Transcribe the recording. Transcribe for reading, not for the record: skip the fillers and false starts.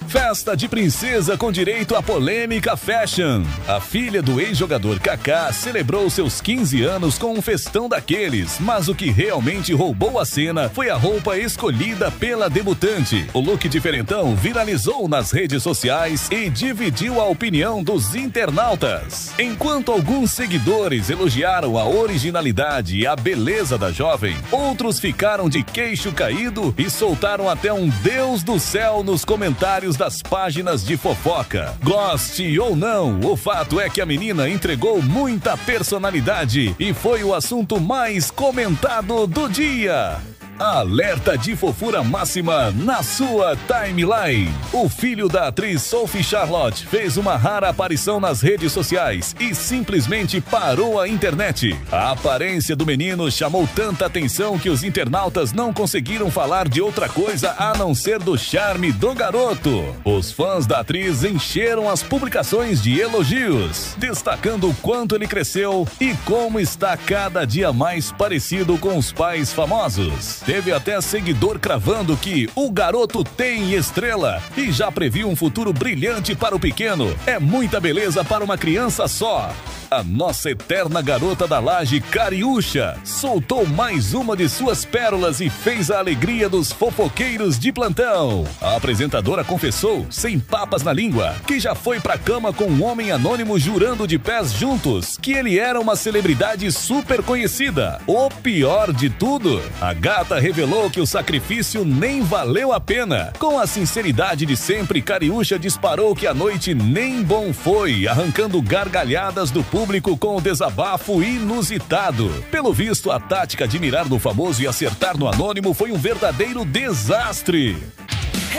Festa de princesa com direito a polêmica fashion. A filha do ex-jogador Kaká celebrou seus 15 anos com um festão daqueles, mas o que realmente roubou a cena foi a roupa escolhida pela debutante. O look diferentão viralizou nas redes sociais e dividiu a opinião dos internautas. Enquanto alguns seguidores elogiaram a originalidade e a beleza da jovem, outros ficaram de queixo caído e soltaram até um Deus do céu nos comentários das páginas de fofoca. Goste ou não, o fato é que a menina entregou muita personalidade e foi o assunto mais comentado do dia. Alerta de fofura máxima na sua timeline. O filho da atriz Sophie Charlotte fez uma rara aparição nas redes sociais e simplesmente parou a internet. A aparência do menino chamou tanta atenção que os internautas não conseguiram falar de outra coisa a não ser do charme do garoto. Os fãs da atriz encheram as publicações de elogios, destacando o quanto ele cresceu e como está cada dia mais parecido com os pais famosos. Teve até seguidor cravando que o garoto tem estrela e já previu um futuro brilhante para o pequeno. É muita beleza para uma criança só. A nossa eterna garota da laje, Cariúcha, soltou mais uma de suas pérolas e fez a alegria dos fofoqueiros de plantão. A apresentadora confessou, sem papas na língua, que já foi pra cama com um homem anônimo jurando de pés juntos que ele era uma celebridade super conhecida. O pior de tudo, a gata revelou que o sacrifício nem valeu a pena. Com a sinceridade de sempre, Cariúcha disparou que a noite nem bom foi, arrancando gargalhadas do público com o desabafo inusitado. Pelo visto, a tática de mirar no famoso e acertar no anônimo foi um verdadeiro desastre.